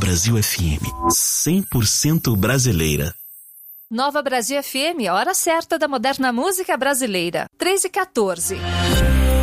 Brasil FM, 100% brasileira. Nova Brasil FM, hora certa da moderna música brasileira, 3h14.